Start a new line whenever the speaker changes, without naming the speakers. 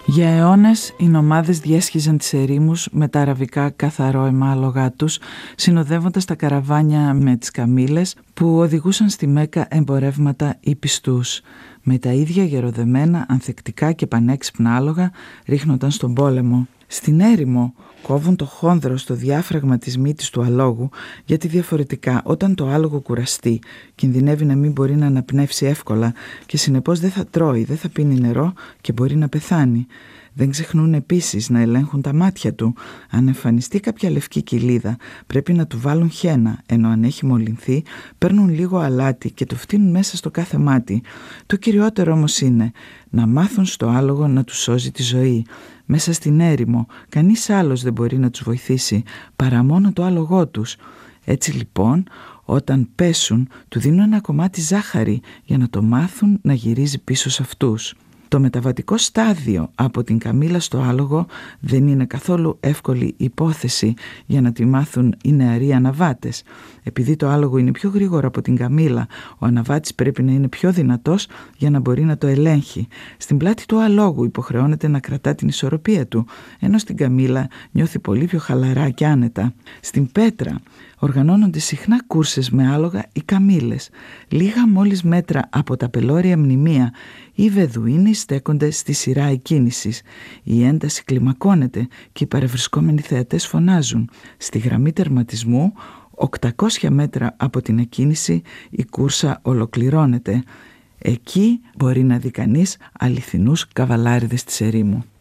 Για αιώνες οι νομάδες διέσχιζαν τις ερήμους με τα αραβικά καθαρό αιμάλογά τους, συνοδεύοντας τα καραβάνια με τις καμήλες που οδηγούσαν στη Μέκα εμπορεύματα ή πιστούς. Με τα ίδια γεροδεμένα, ανθεκτικά και πανέξυπνα άλογα ρίχνονταν στον πόλεμο. Στην έρημο κόβουν το χόνδρο στο διάφραγμα της μύτης του αλόγου, γιατί διαφορετικά όταν το άλογο κουραστεί κινδυνεύει να μην μπορεί να αναπνεύσει εύκολα και συνεπώς δεν θα τρώει, δεν θα πίνει νερό και μπορεί να πεθάνει. Δεν ξεχνούν επίσης να ελέγχουν τα μάτια του. Αν εμφανιστεί κάποια λευκή κοιλίδα πρέπει να του βάλουν χένα, ενώ αν έχει μολυνθεί παίρνουν λίγο αλάτι και το φτύνουν μέσα στο κάθε μάτι. Το κυριότερο όμως είναι να μάθουν στο άλογο να του σώζει τη ζωή. Μέσα στην έρημο κανείς άλλος δεν μπορεί να τους βοηθήσει παρά μόνο το άλογό τους. Έτσι λοιπόν όταν πέσουν του δίνουν ένα κομμάτι ζάχαρη για να το μάθουν να γυρίζει πίσω σε αυτούς. Το μεταβατικό στάδιο από την καμήλα στο άλογο δεν είναι καθόλου εύκολη υπόθεση για να τη μάθουν οι νεαροί αναβάτες. Επειδή το άλογο είναι πιο γρήγορο από την καμήλα, ο αναβάτης πρέπει να είναι πιο δυνατός για να μπορεί να το ελέγχει. Στην πλάτη του αλόγου υποχρεώνεται να κρατά την ισορροπία του, ενώ στην καμήλα νιώθει πολύ πιο χαλαρά και άνετα. Στην πέτρα οργανώνονται συχνά κούρσες με άλογα ή καμήλες. Λίγα μόλις μέτρα από τα πελώρια μνημεία, οι βεδουίνοι στέκονται στη σειρά εκκίνησης. Η ένταση κλιμακώνεται και οι παρευρισκόμενοι θεατές φωνάζουν. Στη γραμμή τερματισμού, 800 μέτρα από την εκκίνηση, η κούρσα ολοκληρώνεται. Εκεί μπορεί να δει κανείς αληθινούς καβαλάριδες της ερήμου.